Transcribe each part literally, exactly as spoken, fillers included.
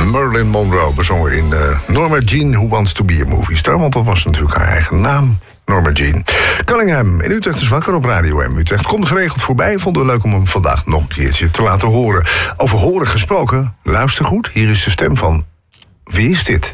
Marilyn Monroe, bezongen in uh, Norma Jean Who Wants to Be a Movie Star. Want dat was natuurlijk haar eigen naam, Norma Jean. Cunningham in Utrecht is wakker op Radio M. Utrecht komt geregeld voorbij. Vonden we leuk om hem vandaag nog een keertje te laten horen. Over horen gesproken, luister goed. Hier is de stem van... Wie is dit?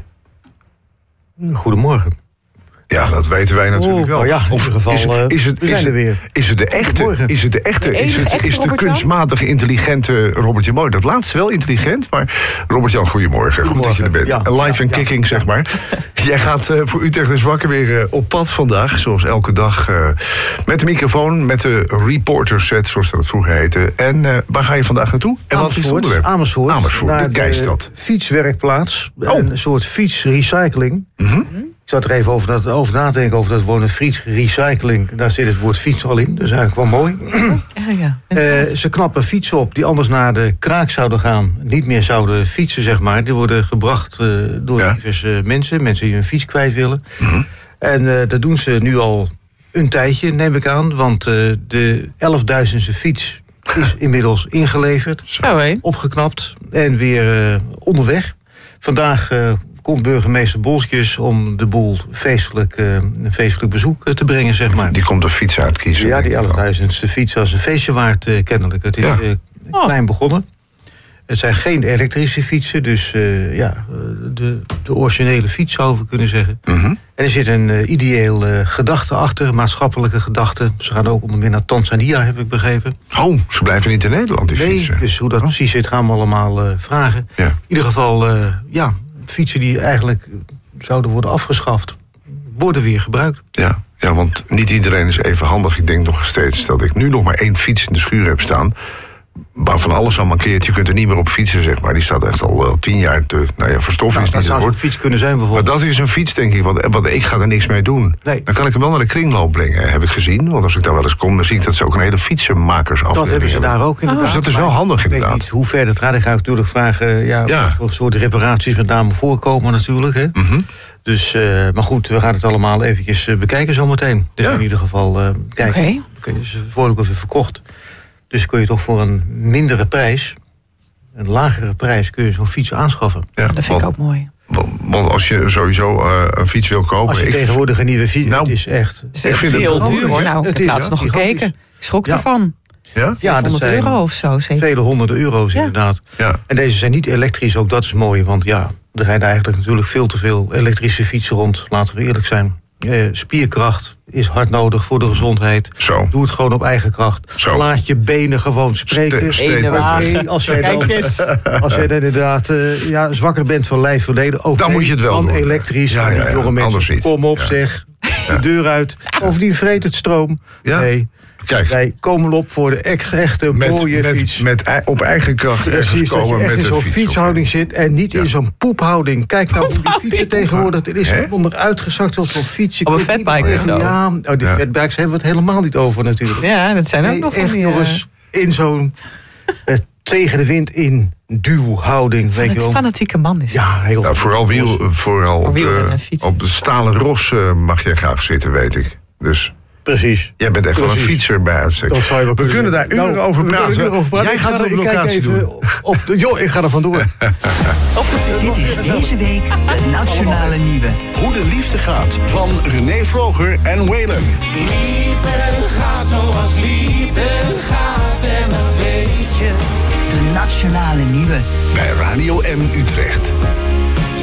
Goedemorgen. Ja, dat weten wij natuurlijk wel. Oh ja, in ieder geval, is, is, het, is, het, weer. is het de echte? Is het de echte? De is het, echte is de Robert-Jan? kunstmatig intelligente Robert-Jan Mooi? Dat laatste wel intelligent, maar Robert-Jan, goedemorgen. Goed dat je er bent. Ja, Live en ja, kicking, ja. zeg maar. Jij gaat uh, voor Utrecht is wakker weer uh, op pad vandaag, zoals elke dag. Uh, met de microfoon, met de reporter set, zoals dat vroeger heette. En uh, waar ga je vandaag naartoe? En wat is het onderwerp? Amersfoort. Amersfoort, naar de Keistad. Fietswerkplaats. Oh. Een soort fietsrecycling. Mm-hmm. Ik zat er even over, dat, over nadenken over dat woord fietsrecycling. Daar zit het woord fiets al in, dus eigenlijk wel mooi. Ja, ja. Uh, ze knappen fietsen op die anders naar de kraak zouden gaan. Niet meer zouden fietsen, zeg maar. Die worden gebracht uh, door Ja. diverse mensen. Mensen die hun fiets kwijt willen. Mm-hmm. En uh, dat doen ze nu al een tijdje, neem ik aan. Want uh, de elfduizendste fiets is inmiddels ingeleverd. Zo hé. Opgeknapt en weer uh, onderweg. Vandaag uh, komt burgemeester Bolsjes om de boel feestelijk, uh, een feestelijk bezoek uh, te brengen, zeg maar. Die komt de fiets uitkiezen. Ja, die denk ik wel. elfduizendste fiets als een feestje waard, uh, kennelijk. Het is Ja. uh, Oh. klein begonnen. Het zijn geen elektrische fietsen, dus uh, ja, uh, de, de originele fiets zouden we kunnen zeggen. Mhm. En er zit een uh, ideeel uh, gedachte achter, maatschappelijke gedachte. Ze gaan ook onder meer naar Tanzania, heb ik begrepen. Oh, ze blijven niet in Nederland, die Nee, fietsen. dus hoe dat Oh. precies zit, gaan we allemaal uh, vragen. Ja. In ieder geval, uh, ja, fietsen die eigenlijk zouden worden afgeschaft, worden weer gebruikt. Ja, ja, want niet iedereen is even handig. Ik denk nog steeds dat ik nu nog maar één fiets in de schuur heb staan, waarvan alles al mankeert. Je kunt er niet meer op fietsen, zeg maar. Die staat echt al wel tien jaar te... Nou ja, verstoffen Nou, is dat niet zou het zo'n woord. fiets kunnen zijn Maar bijvoorbeeld. dat is een fiets, denk ik. Want, want ik ga er niks mee doen. Nee. Dan kan ik hem wel naar de kringloop brengen, heb ik gezien. Want als ik daar wel eens kom, dan zie ik dat ze ook een hele fietsenmakersafdeling Dat hebben ze daar ook inderdaad. Dus dat is wel Maar handig, ik weet inderdaad. niet hoe ver dat gaat. Ik ga natuurlijk vragen ja, Ja. wat voor soort reparaties met name voorkomen natuurlijk. Hè. Mhm. Dus, uh, maar goed, we gaan het allemaal eventjes uh, bekijken zometeen. Dus Ja. in ieder geval uh, kijken. Oké. Okay, dus voordat weer verkocht. Dus kun je toch voor een mindere prijs, een lagere prijs, kun je zo'n fiets aanschaffen. Ja, Dat vind want, ik ook mooi. want- Want als je sowieso uh, een fiets wil kopen... Als je ik- tegenwoordig een nieuwe fiets, Nou, het is echt... Het is Ik vind het heel gigantisch. duur hoor. Nou, ik Het heb is, laatst ja, nog gigantisch. gekeken. Ik schrok Ja. ervan. Ja? Ja, dat honderd zijn euro of zo. Zeker. vele honderden euro's Ja. inderdaad. Ja. En deze zijn niet elektrisch, ook dat is mooi. Want ja, er rijden eigenlijk natuurlijk veel te veel elektrische fietsen rond. Laten we eerlijk zijn. Eh, spierkracht is hard nodig voor de gezondheid. Zo. Doe het gewoon op eigen kracht. Zo. Laat je benen gewoon spreken. Ste- statement. Ene wagen. Oké, als jij Kijk dan, eens. als jij dan inderdaad eh, ja, zwakker bent van lijf verleden, ook Dan moet je het wel dan doen. elektrisch. Ja, ja, ja, jonge mensen, anders niet. kom op Ja. zeg. De deur uit. Bovendien vreet het stroom. Ja. Nee, Kijk, wij komen op voor de echt, echte met, mooie met, fiets. met, ei- op eigen kracht ergens Precies, dat je komen echt met in een zo'n fiets. fietshouding zit en niet Ja. in zo'n poephouding. Kijk nou hoe die fietsen tegenwoordig, er is Hè? onder uitgezakt als zo'n fiets. Je Op een kunt niet fatbike tegen- of zo. Ja, oh, die Ja. fatbikes hebben we het helemaal niet over natuurlijk. Ja, dat zijn ook Nee, nog van echt die, jongens, in zo'n eh, tegen de wind in duwhouding, weet je Het wel. fanatieke man is. Ja, heel Nou, vooral wiel, vooral op, wielrennen, de, fietsen. op de stalen ros uh, mag je graag zitten, weet ik. Dus Precies. jij bent echt wel een Precies. fietser bij uitstek. Dat zou je wel We kunnen. kunnen daar uren Nou, over we kunnen praten. er uren over praten. Jij Ik gaat ga het op er- ik kijk locatie even doen. Op de, joh, ik ga er vandoor. Dit is deze week de Nationale Nieuwe. Hoe de liefde gaat van René Vroger en Waylon. Liefde gaat zoals liefde gaat en dat weet je. De Nationale Nieuwe. Bij Radio M Utrecht.